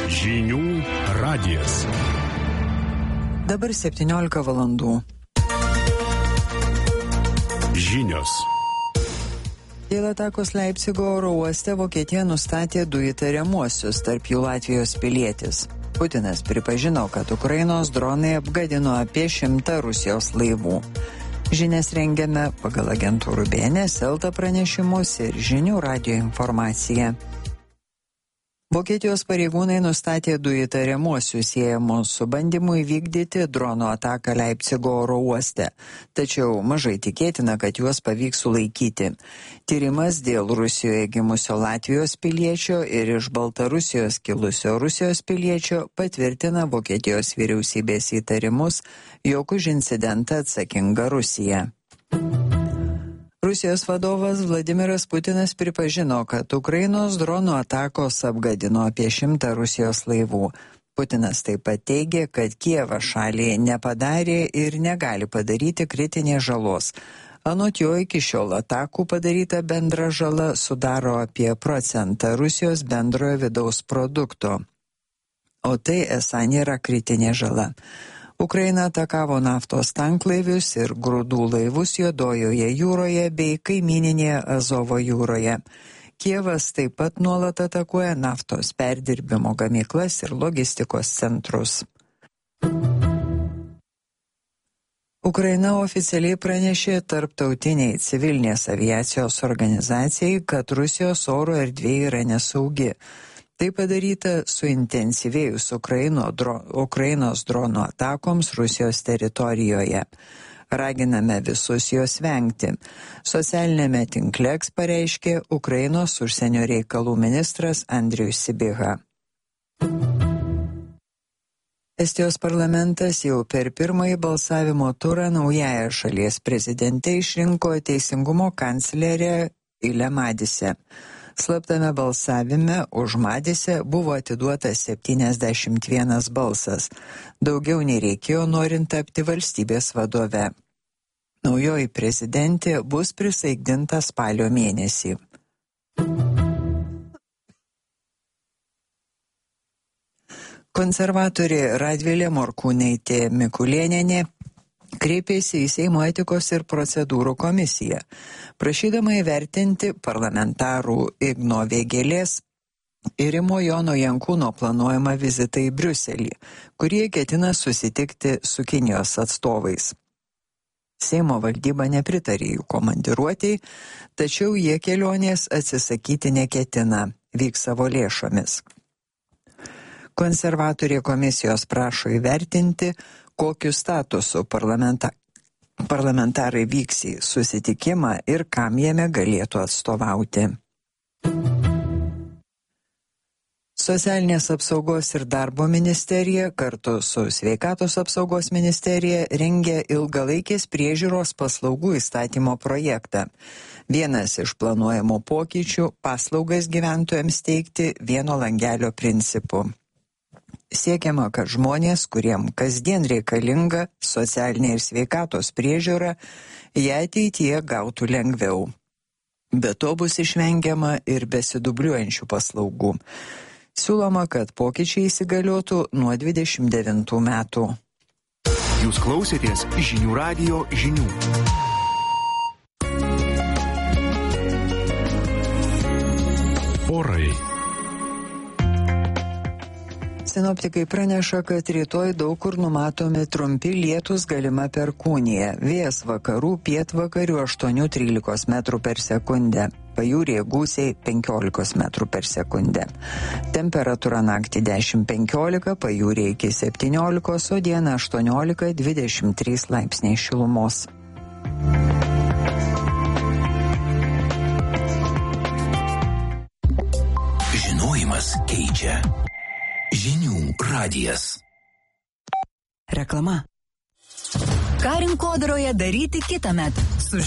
Žinių radijas. Dabar 17 valandų. Žinios. Dėl atakos Leipcigo oro uoste Vokietija nustatė 2 įtariamuosius, tarp jų Latvijos pilietis. Putinas pripažino, kad Ukrainos dronai apgadino apie 100 Rusijos laivų. Žinias rengiame pagal agentūrų BNS, Elta pranešimus ir Žinių radijo informaciją. Vokietijos pareigūnai nustatė 2 įtariamuosius siejamus su bandymu įvykdyti drono ataką Leipcigo oro uoste, tačiau mažai tikėtina, kad juos pavyks sulaikyti. Tyrimas dėl Rusijoje gimusio Latvijos piliečio ir iš Baltarusijos kilusio Rusijos piliečio patvirtina Vokietijos vyriausybės įtarimus, jog už incidentą atsakinga Rusija. Rusijos vadovas Vladimiras Putinas pripažino, kad Ukrainos dronų atakos apgadino apie 100 Rusijos laivų. Putinas taip pat teigė, kad Kijevas šaliai nepadarė ir negali padaryti kritinės žalos. Anot jo, iki šiol atakų padaryta bendra žala sudaro apie 1% Rusijos bendrojo vidaus produkto. O tai esą nėra kritinė žala. Ukraina atakavo naftos tanklaivius ir grūdų laivus Juodojoje jūroje bei kaimyninėje Azovo jūroje. Kijevas taip pat nuolat atakuoja naftos perdirbimo gamyklas ir logistikos centrus. Ukraina oficialiai pranešė Tarptautiniai civilinės aviacijos organizacijai, kad Rusijos oro erdvė yra nesaugi. Tai padaryta suintensyvėjus Ukrainos dronų atakoms Rusijos teritorijoje. Raginame visus jos vengti. Socialinėme tinkle pareiškė Ukrainos užsienio reikalų ministras Andrius Sybiha. Estijos parlamentas jau per pirmąjį balsavimo turą naująją šalies prezidentę išrinko teisingumo kanclerę Ilę Madise. Slaptame balsavime už Madisę buvo atiduotas 71 balsas. Daugiau nereikėjo norint tapti valstybės vadove. Naujoji prezidentė bus prisaikdinta spalio mėnesį. Konservatorė Radvilė Morkūnaitė Mikulėnienė kreipėsi į Seimo etikos ir procedūrų komisiją, prašydama įvertinti parlamentarų Igno Vėgėlės ir Rimo Jono Jankūno planuojamą vizitą į Briuselį, kurie ketina susitikti su Kinijos atstovais. Seimo valdyba nepritarė jų komandiruotei, tačiau jie kelionės atsisakyti neketina, vyks savo lėšomis. Konservatorė komisijos prašo įvertinti, kokiu statusu parlamentarai vyks į susitikimą ir kam jame galėtų atstovauti. Socialinės apsaugos ir darbo ministerija kartu su Sveikatos apsaugos ministerija rengia ilgalaikės priežiūros paslaugų įstatymo projektą. Vienas iš planuojamų pokyčių – paslaugas gyventojams teikti vieno langelio principu. Siekiama, kad žmonės, kuriem kasdien reikalinga socialinė ir sveikatos priežiūra, ją ateityje gautų lengviau. Be to bus išvengiama ir besidubliuojančių paslaugų. Siūloma, kad pokyčiai įsigaliotų nuo 29 metų. Jūs klausėtės Žinių radijo žinių. Orai. Sinoptikai praneša, kad rytoj daug kur numatomi trumpi lietūs, galima perkūnija. Vėjas vakarų pietvakarių 8-13 metrų per sekundę. Pajūryje gūsiai 15 metrų per sekundę. Temperatūra naktį 10-15, pajūryje iki 17, o dieną 18-23 laipsniai šilumos. Žinojimas keičia. Žinių radijas. Reklama. Ką rinkodaroje daryti kitąmet?